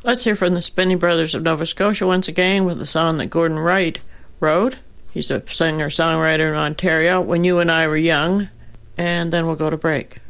Let's hear from the Spinney Brothers of Nova Scotia once again with a song that Gordon Wright wrote. He's a singer-songwriter in Ontario, When You and I Were Young. And then we'll go to break.